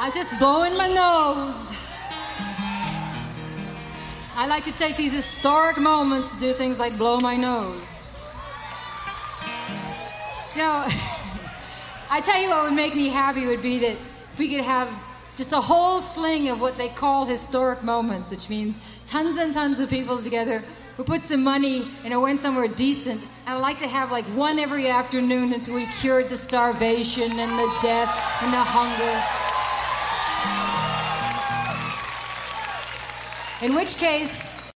I was just blowing my nose. I like to take these historic moments to do things like blow my nose. You know, I tell you what would make me happy would be that if we could have just a whole sling of what they call historic moments, which means tons and tons of people together who put some money and went somewhere decent. And I'd like to have like one every afternoon until we cured the starvation and the death and the hunger. In which case,